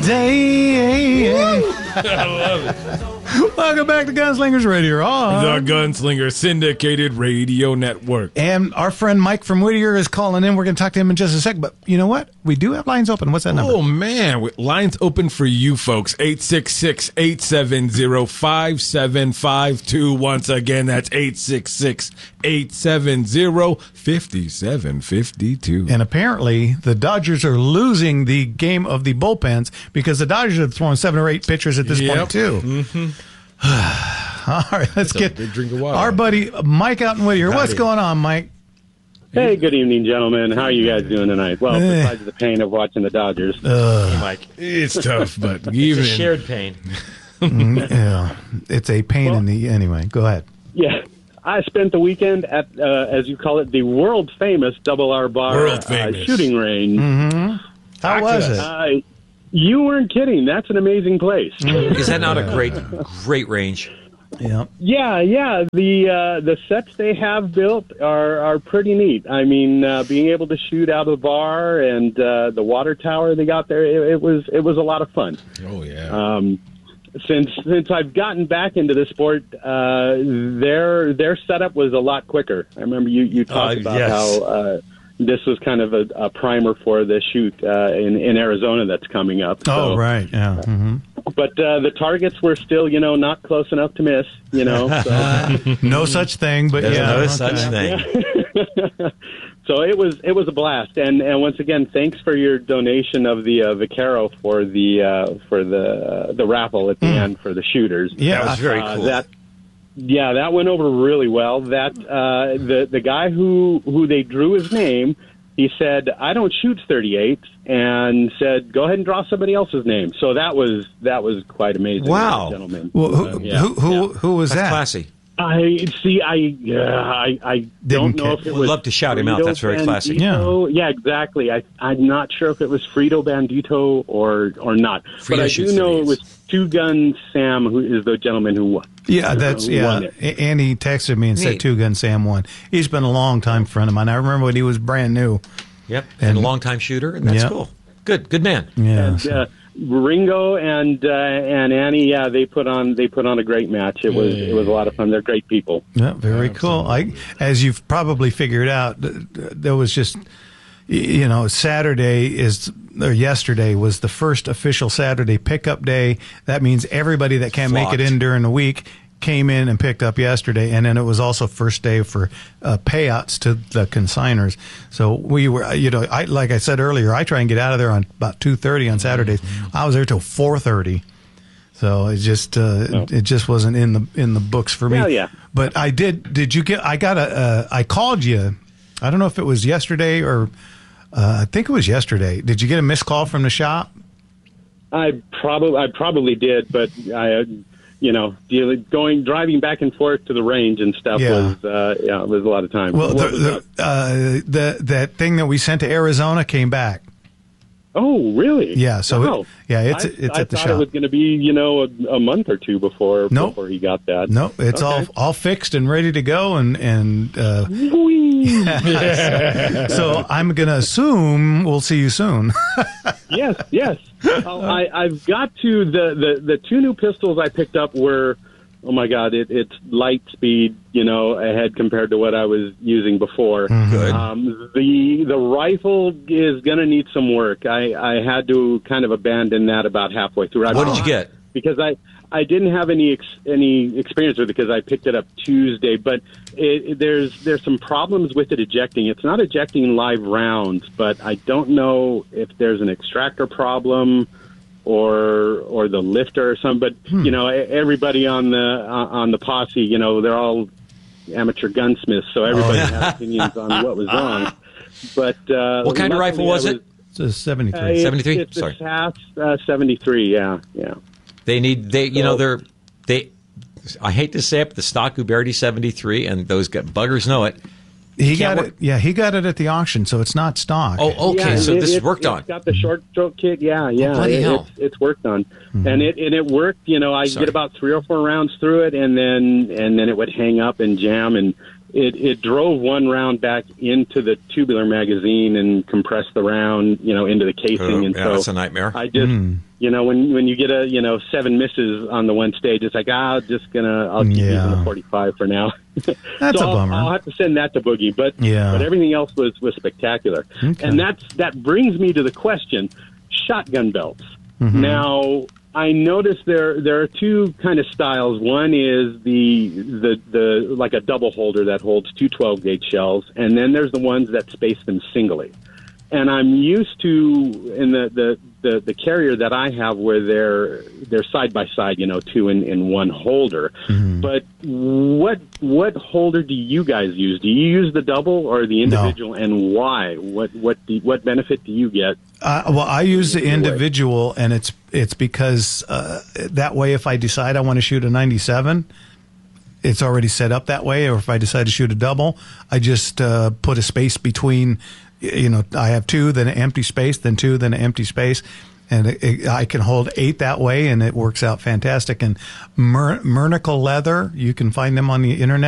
day. I love it. Welcome back to Gunslingers Radio on The Gunslinger Syndicated Radio Network. And our friend Mike from Whittier is calling in. We're going to talk to him in just a second. But you know what? We do have lines open. What's that number? Oh, man. Lines open for you folks. 866-870-5752. Once again, that's 866-870-5752. And apparently, the Dodgers are losing the game of the bullpens because the Dodgers have thrown 7 or 8 pitchers at this point, too. Mm-hmm. All right, let's get big drink of water. our buddy Mike out in Whittier. What's going on, Mike? Hey, good evening, gentlemen. How are you guys doing tonight? Well, besides the pain of watching the Dodgers. Hey, Mike. It's tough, but It's even a shared pain. Yeah, it's a pain in the... Anyway, go ahead. Yeah. I spent the weekend at, as you call it, the world-famous Double R Bar shooting range. Mm-hmm. How was it? You weren't kidding. That's an amazing place. Is that not a great range? Yeah. Yeah. The sets they have built are pretty neat. I mean, being able to shoot out of the bar and the water tower they got there, it was a lot of fun. Oh, yeah. Since I've gotten back into the sport, their setup was a lot quicker. I remember you talked about how this was kind of a primer for the shoot in Arizona that's coming up. Oh, right, yeah. Mm-hmm. But the targets were still, not close enough to miss, So. No such thing, but There's yeah. no such thing. So it was a blast, and once again, thanks for your donation of the Vaquero for the raffle at the end for the shooters. Yeah, that was very cool. That went over really well. That the guy who they drew his name, he said, "I don't shoot 38," and said, "Go ahead and draw somebody else's name." So that was quite amazing. Wow, gentlemen. Well, who was That's that? classy. I don't know if it was. Would love to shout him out. That's very classy. Yeah, exactly. I'm not sure if it was Frito Bandito or not. Frito but I shoots do know 38s. it was Two Gun Sam, who is the gentleman who won. Yeah, that's won it. Andy texted me and said Neat. Two Gun Sam won. He's been a long time friend of mine. I remember when he was brand new. Yep, and a long-time shooter, and that's cool. Good man. Yeah. And, Ringo and Annie, they put on a great match. It was a lot of fun. They're great people. Yeah, very cool. As you've probably figured out, there was just, yesterday was the first official Saturday pickup day. That means everybody that can't make it in during the week came in and picked up yesterday, and then it was also first day for payouts to the consigners. So we were, like I said earlier, I try and get out of there on about 2:30 on Saturdays. I was there till 4:30. So it just wasn't in the books for me. Hell yeah. But I did. Did you get? I called you. I don't know if it was yesterday or I think it was yesterday. Did you get a missed call from the shop? I probably did, but driving back and forth to the range and stuff was it was a lot of time. Well, that thing that we sent to Arizona came back. Oh, really? Yeah. So wow. It's I at the thought shop. it was going to be a month or two before he got that. No, it's all fixed and ready to go, and so I'm going to assume we'll see you soon. Yes. I've got to the two new pistols I picked up were, oh my God, it's light speed, ahead compared to what I was using before. Good. The rifle is going to need some work. I had to kind of abandon that about halfway through. What did you get? Because I didn't have any experience with it because I picked it up Tuesday, but there's some problems with it ejecting. It's not ejecting live rounds, but I don't know if there's an extractor problem or the lifter or something. But everybody on the posse, they're all amateur gunsmiths, so everybody has opinions on what was wrong. But what kind of rifle was it? It's a 73. 73? It's Sorry. a TAS 73. Yeah. I hate to say it, but the stock Uberti 73, and those buggers know it. He got it. Yeah, he got it at the auction, so it's not stock. Oh, okay. Yeah, So this is worked on. It's got the short stroke kit. Yeah. bloody hell. It's worked on, and it worked. I Sorry. get about 3 or 4 rounds through it, and then it would hang up and jam, and it drove one round back into the tubular magazine and compressed the round, into the casing. And yeah, so that's a nightmare. I just, when you get 7 misses on the one stage, it's like, I'll keep using the 45 for now. That's so a bummer. I'll have to send that to Boogie, but everything else was spectacular. Okay. And that brings me to the question, shotgun belts. Mm-hmm. Now, I noticed there are two kind of styles. One is the like a double holder that holds two 12-gauge shells, and then there's the ones that space them singly. And I'm used to in the carrier that I have where they're side by side, two in one holder. Mm-hmm. But what holder do you guys use? Do you use the double or the individual, and why? What benefit do you get? Well, I use the individual, and it's because that way, if I decide I want to shoot a 97, it's already set up that way. Or if I decide to shoot a double, I just put a space between. I have two, then an empty space, then two, then an empty space. And I can hold 8 that way, and it works out fantastic. And Murnicle leather, you can find them on the internet.